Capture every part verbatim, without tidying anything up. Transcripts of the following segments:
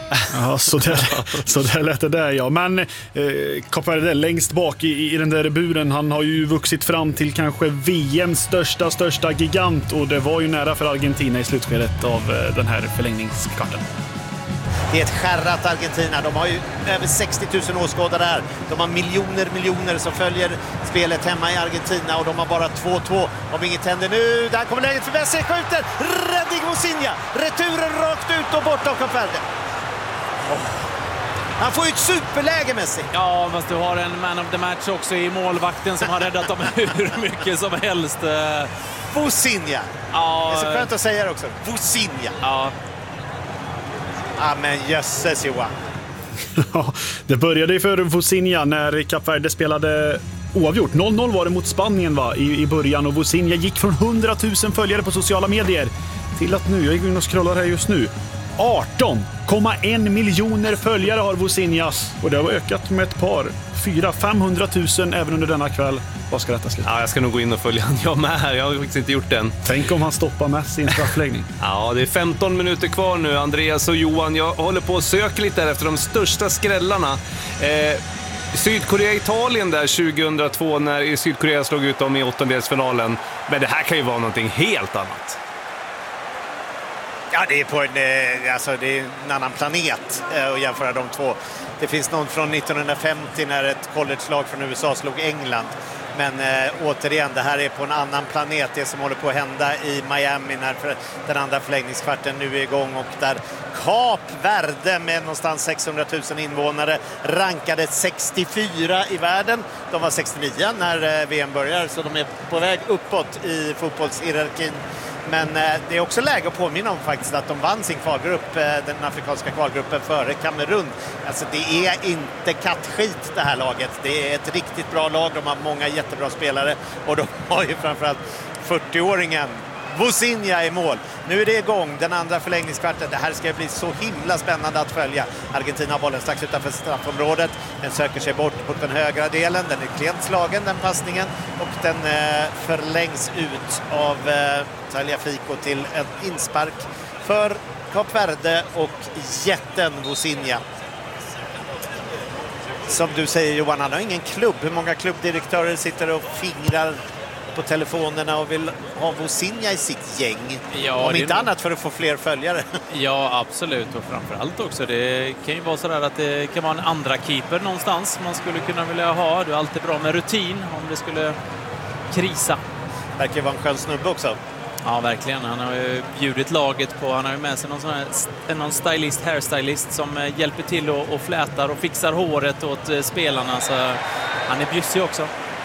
Ja, så där, så där lät det där, ja. Men eh, Kap Verde längst bak i, i den där buren, han har ju vuxit fram till kanske V M:s största, största gigant, och det var ju nära för Argentina i slutskedet av eh, den här förlängningskvarten. Det är ett skärrat Argentina. De har ju över sextio tusen åskådare här. De har miljoner, miljoner som följer spelet hemma i Argentina, och de har bara två två. Om inget händer nu, där kommer läget för Messi, skjuter! Räddning Vozinha! Returen rakt ut och bort av Kap Verde. Oh. Han får ju ett superläge, Messi. Ja, fast du har en man of the match också i målvakten som har räddat dem hur mycket som helst. Vozinha. Ja. Det är så skönt att säga det också. Vozinha. Ja. Ja, men jösses, Johan. Ja, det började ju för Vozinha när Kap Verde spelade oavgjort. noll noll var det mot Spanien, va, i, i början, och Vozinha gick från hundra tusen följare på sociala medier till att nu, jag gick in och scrollar här just nu, arton komma en miljoner följare har Vozinhas, och det har ökat med ett par, fyra till femhundra tusen även under denna kväll. Vad ska detta sluta? Ja, jag ska nog gå in och följa han. Jag med här, jag har faktiskt inte gjort den. Tänk om han stoppar Messi i en straffläggning. Ja, det är femton minuter kvar nu, Andreas och Johan. Jag håller på att söka lite där efter de största skrällarna. Eh, Sydkorea-Italien där tjugohundratvå, när Sydkorea slog ut dem i åttondelsfinalen. Men det här kan ju vara någonting helt annat. Ja, det är på en, alltså det är en annan planet att jämföra de två. Det finns någon från nittonhundrafemtio när ett college-lag från U S A slog England. Men äh, återigen, det här är på en annan planet. Det som håller på att hända i Miami när för den andra förlängningskvarten nu är igång, och där Kap Verde med någonstans sexhundra tusen invånare rankade sextiofyra i världen. De var sextionio när äh, V M börjar, så de är på väg uppåt i fotbollshierarkin. Men eh, det är också läge att påminna om faktiskt att de vann sin kvalgrupp, eh, den afrikanska kvalgruppen, före Kamerun. Alltså det är inte kattskit det här laget. Det är ett riktigt bra lag, de har många jättebra spelare, och de har ju framförallt fyrtioåringen Vozinha i mål. Nu är det igång, den andra förlängningskvarten. Det här ska bli så himla spännande att följa. Argentina har bollen strax utanför straffområdet. Den söker sig bort mot den högra delen. Den är klent slagen, den passningen. Och den eh, förlängs ut av eh, Tagliafico till en inspark för Kap Verde och jätten Vozinha. Som du säger, Johan, han har ingen klubb. Hur många klubbdirektörer sitter och fingrar på telefonerna och vill ha Vozinha i sitt gäng? Ja, om inte nog annat för att få fler följare. Ja, absolut. Och framförallt också, det kan ju vara sådär att det kan vara en andra keeper någonstans man skulle kunna vilja ha. Det är alltid bra med rutin om det skulle krisa. Verkar vara en skön snubbe också. Ja, verkligen. Han har ju bjudit laget på, han har ju med sig någon sån här, någon stylist, hairstylist som hjälper till och, och flätar och fixar håret åt spelarna, så han är bjussig också.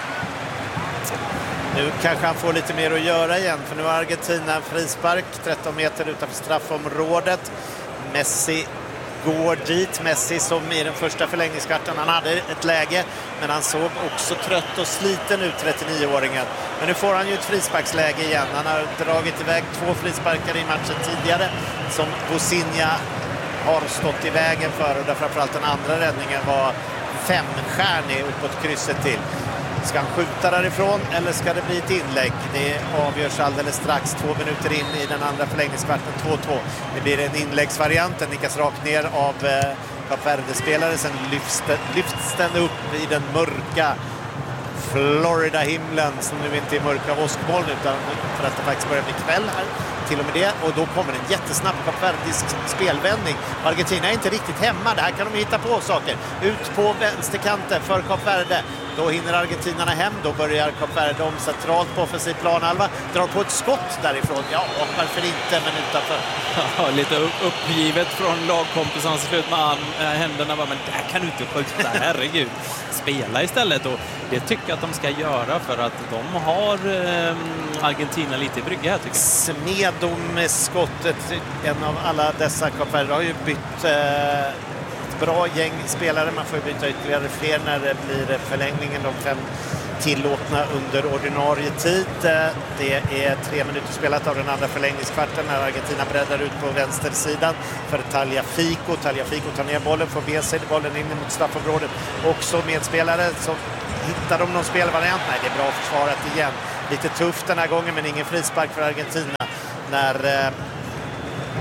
Nu kanske han får lite mer att göra igen, för nu har Argentina en frispark tretton meter utanför straffområdet. Messi går dit. Messi som i den första förlängningskvarten, han hade ett läge, men han såg också trött och sliten ut, trettionio-åringen. Men nu får han ju ett frisparksläge igen. Han har dragit iväg två frisparkar i matchen tidigare som Vozinha har stått i vägen för, och där framförallt den andra räddningen var femstjärnig uppåt krysset till. Ska han skjuta därifrån eller ska det bli ett inlägg? Det avgörs alldeles strax, två minuter in i den andra förlängningskvarten, två två. Det blir en inläggsvariant, den nickas rakt ner av eh, Kap Verde-spelare. Sen lyfts, lyfts den upp i den mörka Florida-himlen, som nu inte är mörka åskmoln, utan för att det faktiskt börjar bli kväll här. Till och med det, och då kommer en jättesnabb Kap Verdisk spelvändning. Argentina är inte riktigt hemma, det här kan de hitta på saker. Ut på vänsterkanten för Kap Verde. Då hinner argentinarna hem, då börjar Kap Verde om centralt på offensiv planhalva. Drar på ett skott därifrån, ja varför inte, men utanför. Ja, lite uppgivet från lagkompisarna till slut med händerna. Men där kan du inte skjuta, herregud. Spela istället, och det tycker jag att de ska göra, för att de har eh, Argentina lite i brygga här, tycker jag. Smedo med skottet, en av alla dessa Kap Verde har ju bytt eh, ett bra gäng spelare. Man får ju byta ytterligare fler när det blir förlängningen, de fem tillåtna under ordinarie tid. Det är tre minuter spelat av den andra förlängningskvarten när Argentina breddar ut på vänstersidan för Tagliafico. Tagliafico tar ner bollen, får med sig bollen in mot straffområdet. Också medspelare, så hittar de någon spelvariant. Nej, det är bra försvarat igen. Lite tufft den här gången, men ingen frispark för Argentina när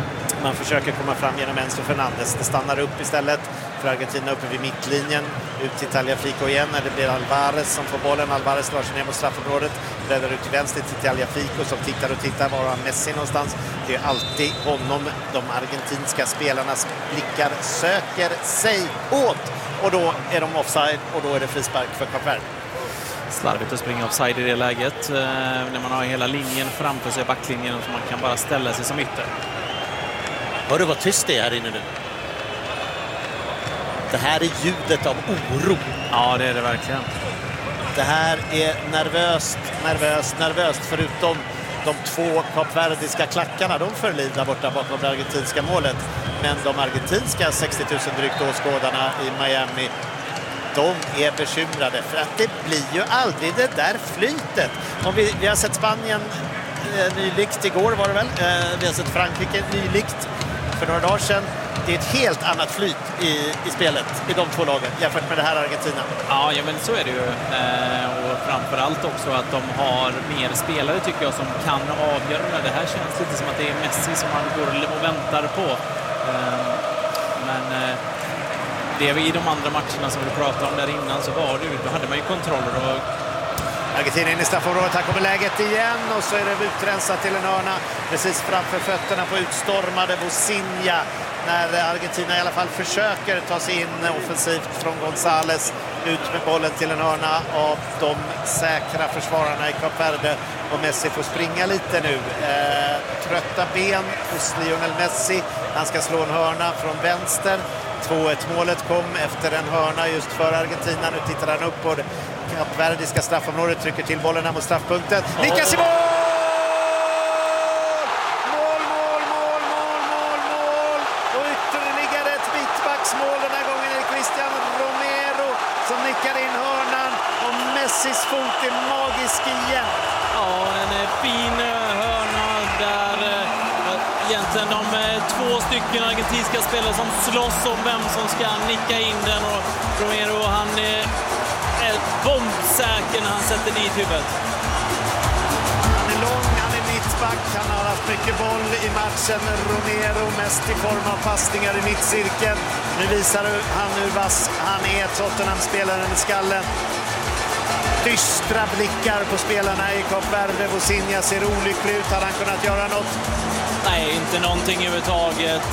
Man försöker komma fram genom Enzo Fernandes. Det stannar upp istället för Argentina uppe vid mittlinjen. Ut till Tagliafico igen när det blir Alvarez som får bollen. Alvarez drar sig ner mot straffområdet. Breddar ut till vänster till Tagliafico som tittar och tittar. Var har Messi någonstans? Det är alltid honom de argentinska spelarnas blickar söker sig åt. Och då är de offside och då är det frispark för Kap Verde. Slarvigt att springa offside i det läget eh, när man har hela linjen framför sig, backlinjen, så man kan bara ställa sig som ytter. Hör du vad tyst det är här inne nu? Det här är ljudet av oro. Ja, det är det verkligen. Det här är nervöst, nervöst, nervöst. Förutom de två kapverdiska klackarna, de förlider borta bakom det argentinska målet. Men de argentinska sextio tusen drygt åskådarna i Miami, de är bekymrade för att det blir ju aldrig det där flytet. Om vi, vi har sett Spanien eh, nylikt igår var det väl. Eh, vi har sett Frankrike nylikt för några dagar sedan. Det är ett helt annat flyt i, i spelet i de två lagen jämfört med det här Argentina. Ja, ja men så är det ju. Eh, och framförallt också att de har mer spelare tycker jag som kan avgöra. Det här känns lite som att det är Messi som man går och väntar på. Eh, men eh, det är i de andra matcherna som vi pratade om där innan så var det ju, då hade man ju kontroller och Argentina in i straffområdet, här kommer läget igen och så är det utrensat till en hörna precis framför fötterna på utstormade Vozinha när Argentina i alla fall försöker ta sig in offensivt från González ut med bollen till en hörna av de säkra försvararna i Kap Verde och Messi får springa lite nu. Eh, trötta ben hos Lionel Messi, han ska slå en hörna från vänster. två ett målet kom efter en hörna just för Argentina. Nu tittar han upp på det kapverdiska straffområdet, trycker till bollen här mot straffpunkten. Lyckas i mål! Mål, mål, mål, mål, mål, mål! Och ytterligare ett mittbacksmål. Den här gången är det Cristiano Romero som nickar in hörnan. Och Messis fot är magisk igen. ja, en fin hörna där egentligen de två stycken argentinska spelare som slåss om vem som ska nicka in den och Romero han är bombsäker när han sätter dit huvudet. Han är lång, han är mittback, han har haft mycket boll i matchen. Romero mest i form av passningar i mittcirkeln. Nu visar han hur vass han är, Tottenham-spelaren i skallen. Dystra blickar på spelarna i Kap Verde. Vozinha ser olycklig ut. Hade han kunnat göra något? Nej, inte någonting överhuvudtaget.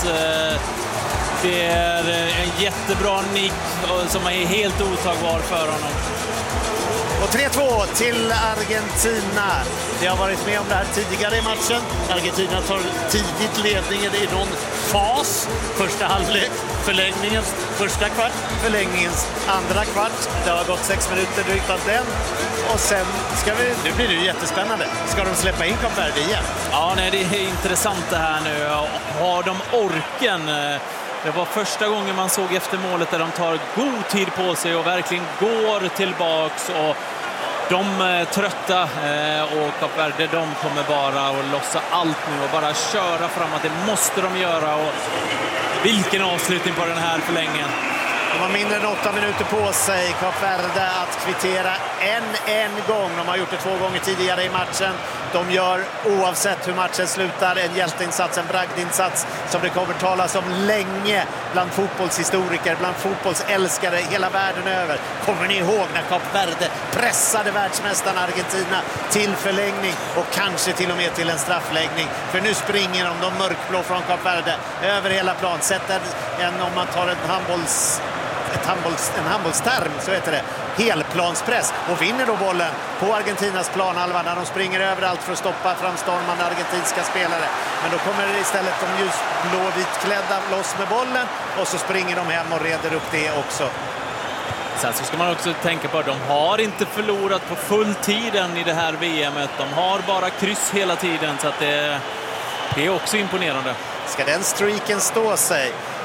Det är en jättebra nick som är helt otagbar för honom. Och tre två till Argentina. Det har varit med om det här tidigare i matchen. Argentina tar tidigt ledningen i någon fas. Första halvlek, förlängningens första kvart, förlängningens andra kvart. Det har gått sex minuter drygt av den. Och sen ska vi, nu blir det ju jättespännande. Ska de släppa in Kap Verde igen? Ja, nej, det är intressant det här nu. Har de orken? Det var första gången man såg efter målet där de tar god tid på sig och verkligen går tillbaks. Och de är trötta och Kap Verde, de kommer bara att lossa allt nu och bara köra framåt. Det måste de göra. Och vilken avslutning på den här förlängningen. De har mindre än åtta minuter på sig, Kap Verde, att kvittera en en gång. De har gjort det två gånger tidigare i matchen. De gör, oavsett hur matchen slutar, en hjälteinsats, en bragdinsats som det kommer talas om länge bland fotbollshistoriker, bland fotbollsälskare hela världen över. Kommer ni ihåg när Kap Verde pressade världsmästaren Argentina till förlängning och kanske till och med till en straffläggning? För nu springer de, de mörkblå från Kap Verde över hela plan. Sätter en, om man tar en handbolls... Ett handbolls, en handbollsterm, så heter det, helplanspress och vinner då bollen på Argentinas planhalva när de springer överallt för att stoppa framstormande argentinska spelare. Men då kommer det istället de ljusblå-vitklädda loss med bollen och så springer de hem och reder upp det också. Sen så ska man också tänka på att de har inte förlorat på full tiden i det här V M-et. De har bara kryss hela tiden, så att det, det är också imponerande. Ska den streaken stå sig?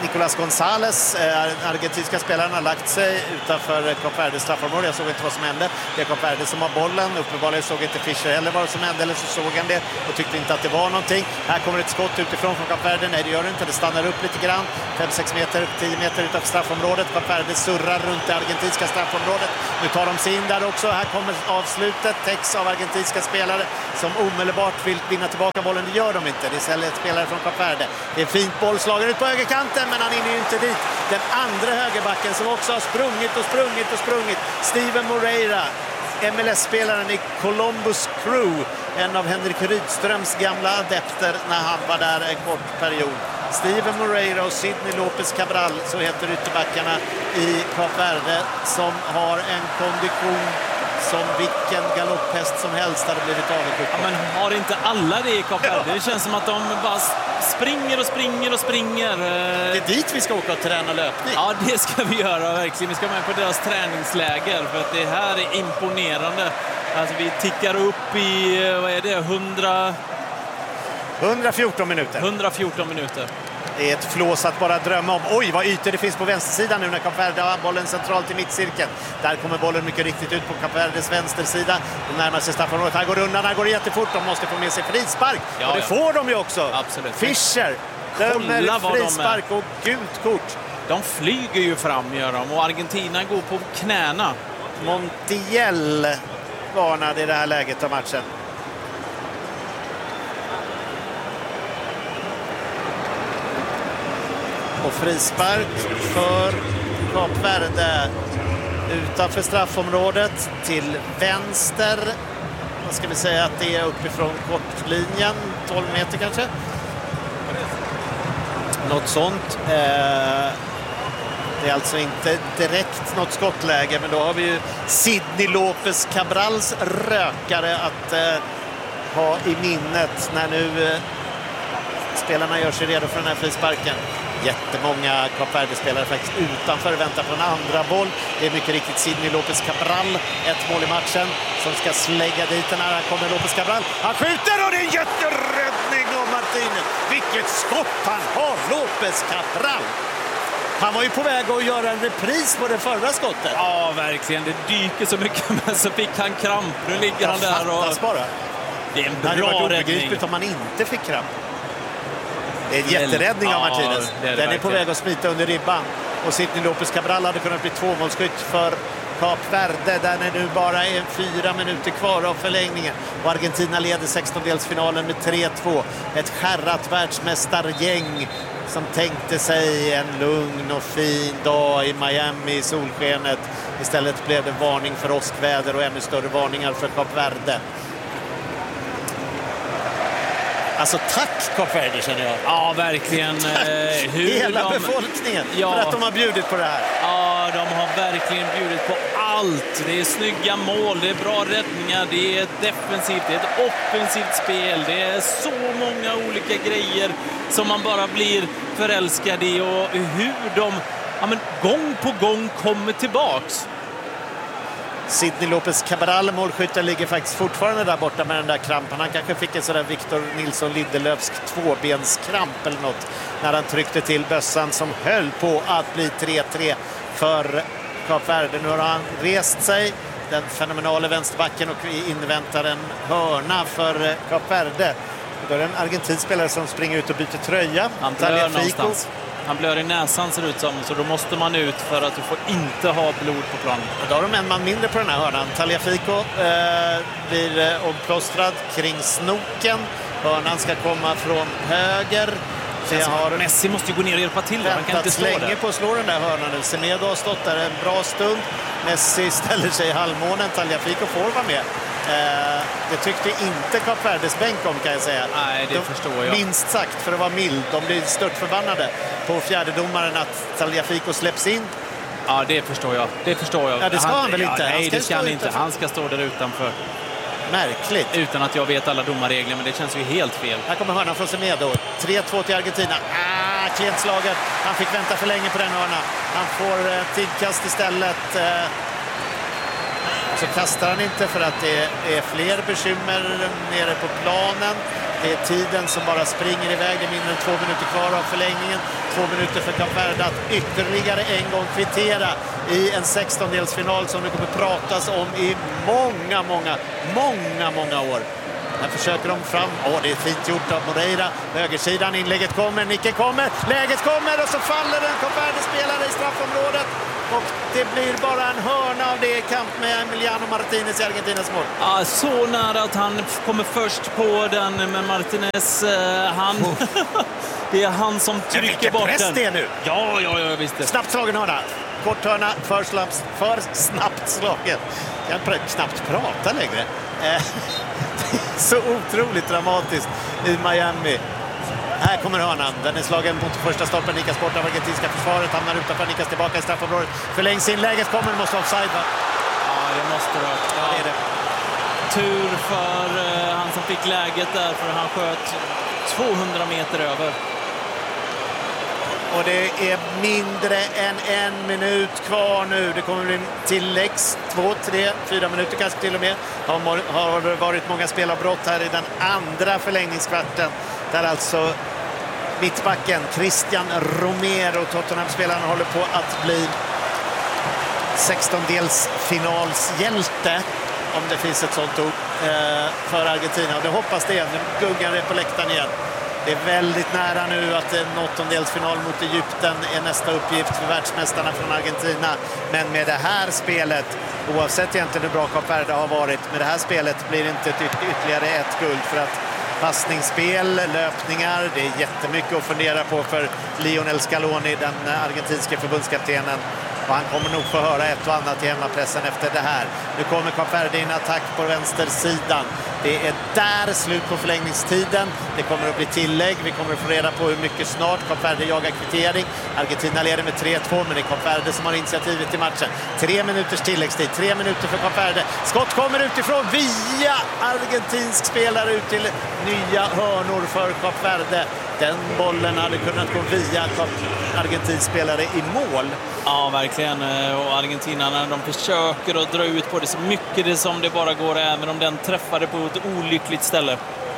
Nicolas González, eh, argentinska spelaren, har lagt sig utanför Kap Verdes straffområde. Jag såg inte vad som hände. Det är Kap Verde som har bollen. Uppenbarligen såg inte Fischer heller vad som hände, eller så såg han det och tyckte inte att det var någonting. Här kommer ett skott utifrån från Kap Verde. Nej, det gör det inte. Det stannar upp lite grann. fem sex meter, tio meter utanför straffområdet. Kap Verde surrar runt det argentinska straffområdet. Nu tar de sig in där också. Här kommer avslutet. Täcks av argentinska spelare som omedelbart vill vinna tillbaka bollen. Det gör de inte. Det är istället spelare från Kap Verde. Det är fint bollslagen ut på högerkanten, men han hinner ju inte dit. Den andra högerbacken som också har sprungit och sprungit och sprungit. Steven Moreira, M L S-spelaren i Columbus Crew. En av Henrik Rydströms gamla adepter när han var där en kort period. Steven Moreira och Sidney Lopez Cabral, så heter ytterbackarna i Kap Verde, som har en kondition som vilken galopphäst som helst hade blivit avundsjuk. Ja, men har inte alla det i Kap Verde? Det känns som att de bara springer och springer och springer. Det är dit vi ska åka och träna löpning. Ja, det ska vi göra verkligen. Vi ska med på deras träningsläger, för att det här är imponerande. Alltså vi tickar upp i, vad är det, hundra... hundrafjorton minuter. hundrafjorton minuter. Det är ett flås att bara drömma om. Oj, vad ytor det finns på vänstersidan nu när Kap Verde har bollen centralt i mittcirkeln. Där kommer bollen mycket riktigt ut på Kap Verdes vänstersida. De närmar sig straffområdet. Här går det undan, här går det jättefort. De måste få med sig frispark. Ja, och det ja. får de ju också. Absolut. Fischer dömer frispark och gult kort. De flyger ju fram, gör de. Och Argentina går på knäna. Montiel varnade i det här läget av matchen. Och frispark för Kap Verde utanför straffområdet till vänster. Vad ska vi säga att det är uppifrån kortlinjen, tolv meter kanske. Något sånt. Det är alltså inte direkt något skottläge, men då har vi ju Sidney Lopez Cabrals rökare att ha i minnet när nu spelarna gör sig redo för den här frisparken. Jättemånga Kap Verde-spelare faktiskt utanför, väntar på en andra boll. Det är mycket riktigt Sidney Lopez Cabral, ett mål i matchen, som ska slägga dit den här. Här kommer Lopez Cabral. Han skjuter och det är en jätteräddning av Martinez. Vilket skott han har, Lopez Cabral. Han var ju på väg att göra en repris på det förra skottet. Ja, verkligen. Det dyker så mycket, men så fick han kramp. Nu ligger han där och... bara. Det är en bra räddning. Det hade varit obegripligt om man inte fick kramp. Det är en jätteräddning av Martinez. Ja, den är på väg att smita under ribban. Och Sidney Lopez Cabral hade kunnat bli tvåmålsskytt för Kap Verde. Där är nu bara är fyra minuter kvar av förlängningen. Och Argentina leder sextondelsfinalen med tre två. Ett skärrat världsmästargäng som tänkte sig en lugn och fin dag i Miami i solskenet. Istället blev det varning för åskväder och ännu större varningar för Kap Verde. Alltså tack Kap Verde, känner jag. Ja, verkligen. Eh, hur Hela de... befolkningen, ja. för att de har bjudit på det här. Ja, de har verkligen bjudit på allt. Det är snygga mål, det är bra räddningar, det är ett defensivt, det är ett offensivt spel. Det är så många olika grejer som man bara blir förälskad i, och hur de ja, men gång på gång kommer tillbaks. Sidney Lopez Cabral, målskytten, ligger faktiskt fortfarande där borta med den där krampen. Han kanske fick en sådär Victor Nilsson Lindelöfsk tvåbenskramp eller något när han tryckte till bössan som höll på att bli tre tre för Kap Verde. Nu har han rest sig, den fenomenala vänsterbacken, och inväntar en hörna för Kap Verde. Då är det en argentinsk spelare som springer ut och byter tröja. Han blör någonstans. Han blör i näsan, ser det ut som, så då måste man ut för att du får inte ha blod på planen. Och då har de en man mindre på den här hörnan. Tagliafico eh, blir eh, omplåstrad kring snoken. Hörnan ska komma från höger. Det har... Messi måste ju gå ner och hjälpa till. Han kan inte stå länge där. på att slå den där hörnan nu. Semedo har stått där en bra stund. Messi ställer sig i halvmånen. Tagliafico får vara med. Eh, det tyckte inte Kap Verdes bänk om, kan jag säga. Nej, det de, förstår jag. Minst sagt, för att vara mild. De blir stört förbannade på fjärdedomaren att Tagliafico släpps in. Ja, det förstår jag. Det förstår jag. Ja, det ska han, han väl inte? Ja, nej, han ska det ska han inte. Utanför. Han ska stå där utanför. Märkligt. Utan att jag vet alla domarregler, men det känns ju helt fel. Här kommer hörnan från Semedo. tre två till Argentina. Ah, klent slaget. Han fick vänta för länge på den hörnan. Han får eh, tidkast istället. Eh, så kastar han inte för att det är fler bekymmer nere på planen. Det är tiden som bara springer iväg. Det är mindre än två minuter kvar av förlängningen. Två minuter för Kap Verde att ytterligare en gång kvittera i en sextondelsfinal som det kommer pratas om i många, många, många, många år. Här försöker de fram. Åh, det är fint gjort av Moreira. Högersidan, inlägget kommer, nicken kommer, läget kommer och så faller en Kap Verde-spelare i straffområdet. Och det blir bara en hörna av det i kamp med Emiliano Martinez i Argentinas mål. Ja, så nära att han kommer först på den med Martinez. Han, oh. Det är han som trycker bort den. Press det nu. Ja, ja, ja, visst det. Snabbt slagen hörna. Kort hörna, för, slapps, för snabbt slagen. Jag kan knappt prata längre. Så otroligt dramatiskt i Miami. Här kommer hörnan. Den är slagen mot första stolpen. Nikas bort av argentinska försvaret. Hamnar utanför. Nikas tillbaka i straffområdet. Förlängs inlägget kommer. Måste offside, va? Ja, det måste det. Ja, det är det. Tur för uh, han som fick läget där. För han sköt tvåhundra meter över. Och det är mindre än en minut kvar nu. Det kommer bli tilläggs. Två, tre, fyra minuter kanske till och med. Har varit många spelavbrott här i den andra förlängningskvarten. Där alltså mittbacken Christian Romero, Tottenham-spelaren, håller på att bli sextondelsfinalshjälte, om det finns ett sånt ord, för Argentina. Och det hoppas det. Nu gungar det på läktaren igen. Det är väldigt nära nu att en åttondelsfinal mot Egypten är nästa uppgift för världsmästarna från Argentina. Men med det här spelet, oavsett egentligen hur bra Kap Verde har varit, med det här spelet blir det inte ytterligare ett guld, för att passningsspel, löpningar, det är jättemycket att fundera på för Lionel Scaloni, den argentinska förbundskaptenen. Och han kommer nog få höra ett och annat i hemmapressen efter det här. Nu kommer Kap Verde in attack på vänstersidan. Det är där slut på förlängningstiden. Det kommer att bli tillägg. Vi kommer att få reda på hur mycket snart. Kap Verde jagar kvittering. Argentina leder med tre två, men det är Kap Verde som har initiativet i matchen. Tre minuters tilläggstid. Tre minuter för Kap Verde. Skott kommer utifrån via argentinsk spelare ut till nya hörnor för Kap Verde. Den bollen hade kunnat gå via argentinsk spelare i mål. Ja, verkligen. Och argentinarna, de försöker att dra ut på det så mycket det som det bara går, även om den träffade på ett olyckligt ställe.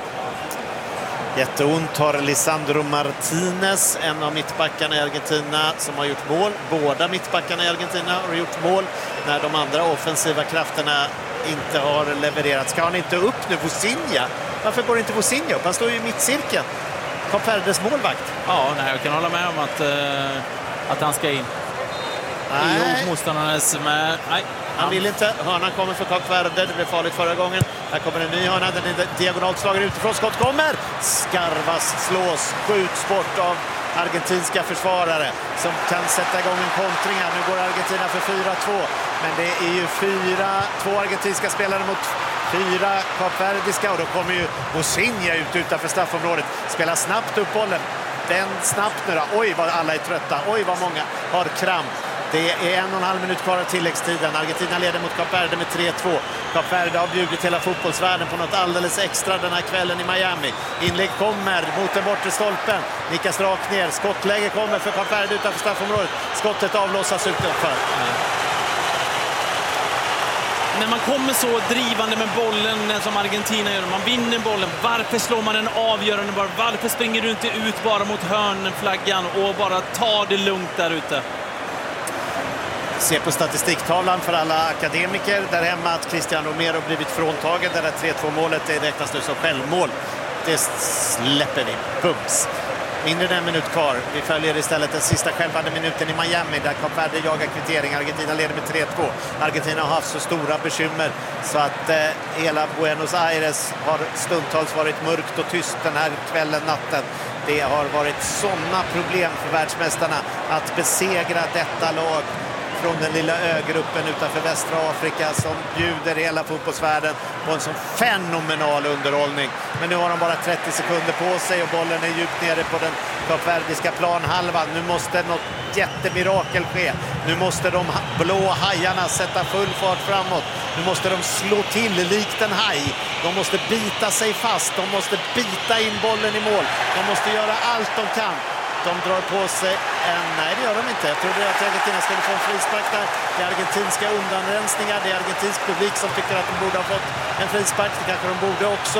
Jätteont har Lisandro Martinez, en av mittbackarna i Argentina, som har gjort mål. Båda mittbackarna i Argentina har gjort mål när de andra offensiva krafterna inte har levererat. Ska han inte upp nu, Vozinha? Varför går inte Vozinha upp? Han står ju i mittcirkeln. Kap Verdes målvakt. Ja, nej, jag kan hålla med om att, uh, att han ska in. Nej. Motståndarnas med. Nej, han vill inte. Hörnan kommer för Kap Verde. Det blev farligt förra gången. Här kommer en ny hörna. Den är diagonalt slagen utifrån. Skott kommer. Skarvas slås. Skjuts bort av argentinska försvarare som kan sätta igång en kontring här. Nu går Argentina för fyra två. Men det är ju fyra, två argentinska spelare mot fyra kapverdiska, och då kommer ju Vozinha ut utanför straffområdet. Spelar snabbt upp bollen. Den snabbt nu då. Oj vad alla är trötta. Oj vad många har kramp. Det är en och en halv minut kvar av tilläggstiden. Argentina leder mot Kap Verde med tre två. Kap Verde har bjudit hela fotbollsvärlden på något alldeles extra den här kvällen i Miami. Inlägg kommer mot den bortre stolpen. Nikas rakt ner. Skottläge kommer för Kap Verde utanför straffområdet. Skottet avlåsas utanför. När man kommer så drivande med bollen som Argentina gör, man vinner bollen, varför slår man en avgörande boll? Varför springer du inte ut bara mot hörnflaggan och bara tar det lugnt där ute? Se på statistiktavlan för alla akademiker där hemma att Christian Romero blivit fråntagen. Det där tre två målet, det räknas nu som självmål. Det släpper vi. Bums. Mindre än en minut kvar. Vi följer istället den sista självande minuten i Miami där Kap Verde jagar kvittering. Argentina leder med tre två. Argentina har haft så stora bekymmer så att eh, hela Buenos Aires har stundtals varit mörkt och tyst den här kvällen, natten. Det har varit sådana problem för världsmästarna att besegra detta lag från den lilla ögruppen utanför västra Afrika som bjuder hela fotbollsvärlden på en sån fenomenal underhållning. Men nu har de bara trettio sekunder på sig och bollen är djupt nere på den kapverdiska planhalvan. Nu måste något jättemirakel ske. Nu måste de blå hajarna sätta full fart framåt. Nu måste de slå till likt en haj. De måste bita sig fast. De måste bita in bollen i mål. De måste göra allt de kan. De drar på sig en... Nej, det gör de inte. Jag trodde att Argentina skulle få en frispark där. Det är argentinska undanrensningar. Det är argentinsk publik som tycker att de borde ha fått en frispark. Det kanske de borde också.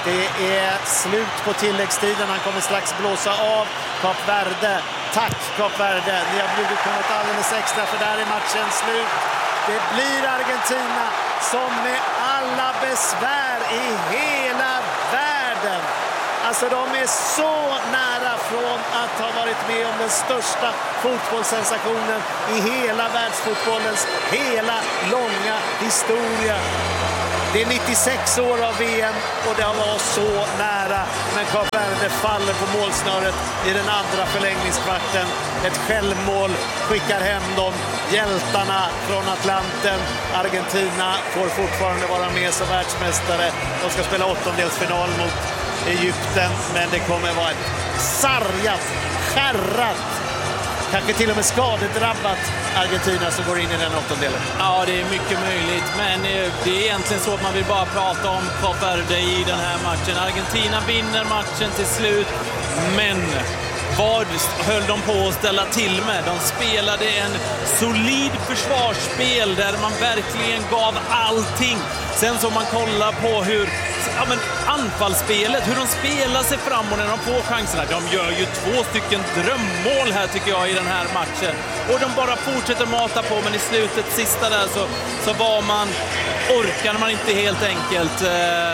Det är slut på tilläggstiden. Han kommer strax blåsa av Kap Verde. Tack Kap Verde. Ni har blivit på något alldeles extra, för där är matchen slut. Det blir Argentina som med alla besvär i hela världen. Alltså de är så nära från att ha varit med om den största fotbollssensationen i hela världsfotbollens hela långa historia. Det är nittiosex år av V M och det har varit så nära. Men Kap Verde faller på målsnöret i den andra förlängningskvarten. Ett självmål skickar hem dem. Hjältarna från Atlanten. Argentina får fortfarande vara med som världsmästare. De ska spela åttondelsfinal mot Egypten, men det kommer vara ett sargat, skärrat, kanske till och med skadedrabbat Argentina som går in i den åttondelen. Ja, det är mycket möjligt, men det är egentligen så att man vill bara prata om Kap Verde i den här matchen. Argentina vinner matchen till slut, men vad höll de på att ställa till med? De spelade en solid försvarsspel där man verkligen gav allting. Sen så man kollar på hur ja, men anfallsspelet, hur de spelar sig framåt när de får chanserna. De gör ju två stycken drömmål här tycker jag i den här matchen. Och de bara fortsätter mata på, men i slutet, sista där, så, så var man, orkade man inte helt enkelt. Eh,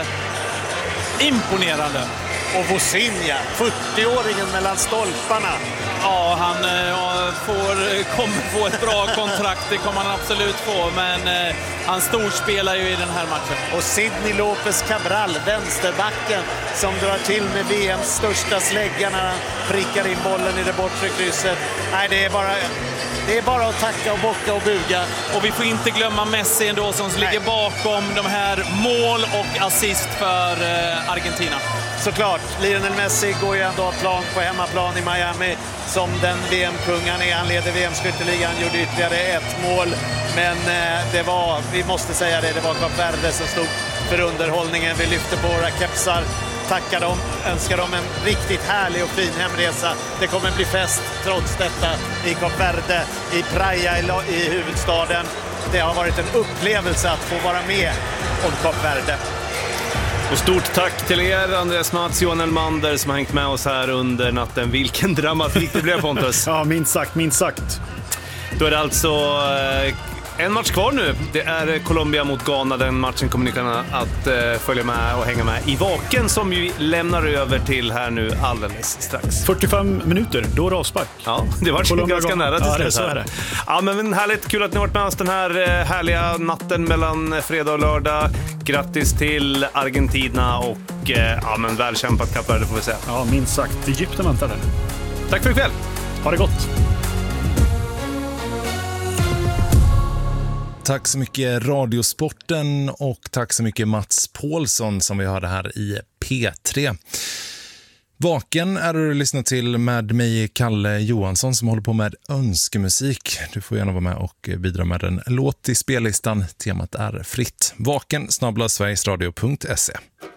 imponerande. Och Vozinha, fyrtioåringen mellan stolparna. Ja, han ja, får, kommer få ett bra kontrakt, det kommer han absolut få, men eh, han storspelar ju i den här matchen. Och Sidney Lopez Cabral, vänsterbacken, som drar till med V M:s största slägga när han prickar in bollen i det bortre krysset. Nej, det är bara... Det är bara att tacka och bocka och buga. Och vi får inte glömma Messi ändå som Nej. ligger bakom de här mål och assist för eh, Argentina. Såklart, Lionel Messi går ju ändå plan på hemmaplan i Miami som den V M-kung han är. Han leder V M-skytteligan, han gjorde ytterligare ett mål. Men eh, det var, vi måste säga det, det var Kap Verde som stod för underhållningen. Vi lyfter på våra kepsar, tackar dem, önskar dem en riktigt härlig och fin hemresa. Det kommer bli fest trots detta i Kap Verde, i Praia i, i huvudstaden. Det har varit en upplevelse att få vara med om Kap Verde. Och stort tack till er, Andreas Mats, Johan Elmander, som har hängt med oss här under natten. Vilken dramatik det blev, Pontus. Ja, minst sagt, minst sagt. Då är det alltså eh, en match kvar nu. Det är Colombia mot Ghana. Den matchen kommer ni kunna att eh, följa med och hänga med i Vaken, som vi lämnar över till här nu alldeles strax. fyrtiofem minuter, då är det avspark. Ja, det var Colombia ganska Ghana. Nära till ja, slut. Så är det. Ja, men härligt, kul att ni har varit med oss den här eh, härliga natten mellan fredag och lördag. Grattis till Argentina och eh, ja, men välkämpat Kap Verde får vi säga. Ja, minst sagt. Egypten väntar den. Tack för ikväll. Ha det gott. Tack så mycket Radiosporten och tack så mycket Mats Paulsson som vi hörde här i P tre. Vaken är du lyssnat till med mig, Kalle Johansson, som håller på med önskemusik. Du får gärna vara med och bidra med en låt i spellistan. Temat är fritt. Vaken snabel-a sverigesradio punkt se.